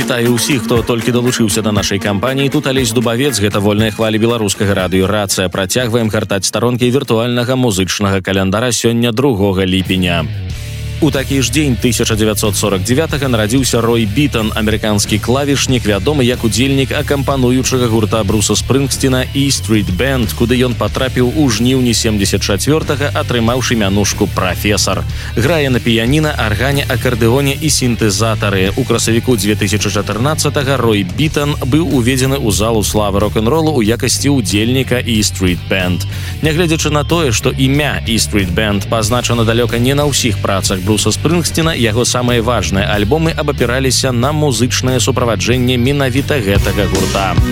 Вітаю ўсіх, хто толькі далучыўся да нашай кампаніі. Тут Алесь Дубавец, гэта вольныя хвалі беларускага радыё «Рацыя». Працягваем гартаць старонкі віртуальнага музычнага календара сёння 2 ліпеня. У такі ж дзень 1949-га нарадзіўся Рой Бітон, амерыканскі клавішнік, вядомы як удзельнік акампануючага гурта Бруса Спрынгсціна «E Street Band», куды ён патрапіў у жніўні 74-га, атрымаўшы мянушку «Прафесар». Грае на піяніна, аргане, акардэоне і сінтэзатары. У красавіку 2014-га Рой Бітон быў уведзены ў залу славы рок-н-ролу ў якасці удзельніка «E Street Band». Нягледзячы на тое, што імя «E Street Band» пазначана далёка не на ўсіх працах Бруса Спрынгсціна, яго самыя важныя альбомы абапіраліся на музычнае суправаджэнне менавіта гэтага гурта.